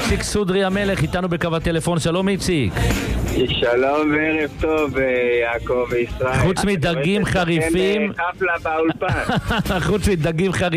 איציק סודרי המלך איתנו בקו הטלפון. שלום איציק. שלום וערב טוב יעקב וישראל. חוץ מדגים חריפים חפלה באולפן. חוץ מדגים חריפים